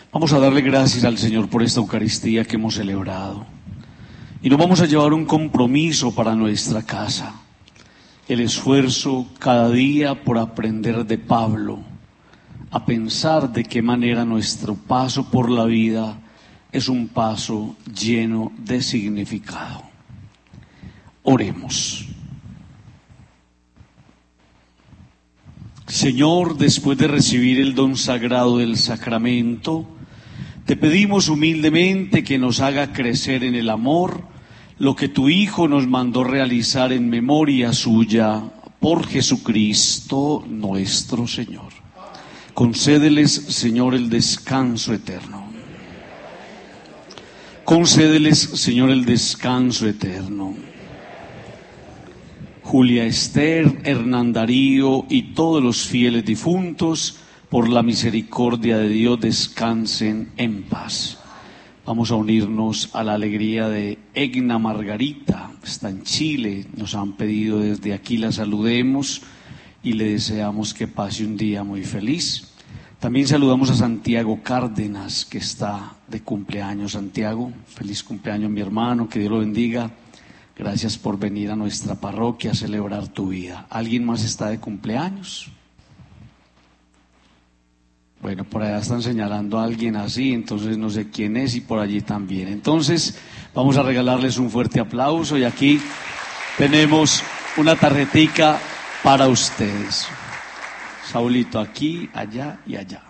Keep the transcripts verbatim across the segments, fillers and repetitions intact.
Vamos a darle gracias al Señor por esta Eucaristía que hemos celebrado. Y nos vamos a llevar un compromiso para nuestra casa. El esfuerzo cada día por aprender de Pablo, a pensar de qué manera nuestro paso por la vida es un paso lleno de significado. Oremos. Señor, después de recibir el don sagrado del sacramento, te pedimos humildemente que nos haga crecer en el amor lo que tu Hijo nos mandó realizar en memoria suya por Jesucristo nuestro Señor. Concédeles, Señor, el descanso eterno. Concédeles, Señor, el descanso eterno. Julia Esther, Hernán Darío y todos los fieles difuntos, por la misericordia de Dios, descansen en paz. Vamos a unirnos a la alegría de Egna Margarita, está en Chile, nos han pedido desde aquí la saludemos y le deseamos que pase un día muy feliz. También saludamos a Santiago Cárdenas, que está de cumpleaños. Santiago, feliz cumpleaños mi hermano, que Dios lo bendiga. Gracias por venir a nuestra parroquia a celebrar tu vida. ¿Alguien más está de cumpleaños? Bueno, por allá están señalando a alguien así, entonces no sé quién es, y por allí también. Entonces, vamos a regalarles un fuerte aplauso y aquí tenemos una tarjetica para ustedes. Saulito, aquí, allá y allá.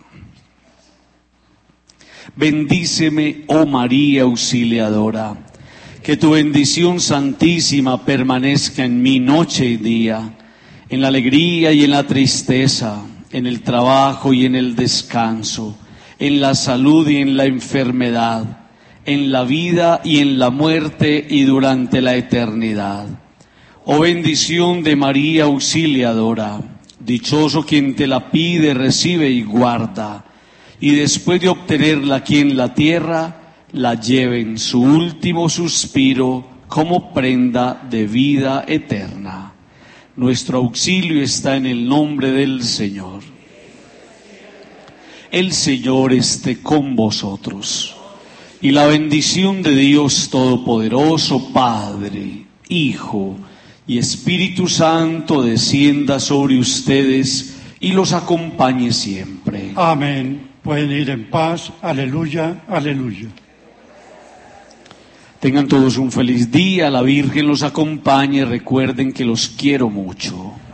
Bendíceme, oh María Auxiliadora, que tu bendición santísima permanezca en mí noche y día, en la alegría y en la tristeza, en el trabajo y en el descanso, en la salud y en la enfermedad, en la vida y en la muerte y durante la eternidad. Oh bendición de María Auxiliadora, dichoso quien te la pide, recibe y guarda, y después de obtenerla aquí en la tierra, la lleve en su último suspiro como prenda de vida eterna. Nuestro auxilio está en el nombre del Señor. El Señor esté con vosotros. Y la bendición de Dios Todopoderoso, Padre, Hijo y Espíritu Santo descienda sobre ustedes y los acompañe siempre. Amén. Pueden ir en paz. Aleluya, aleluya. Tengan todos un feliz día, la Virgen los acompañe, recuerden que los quiero mucho.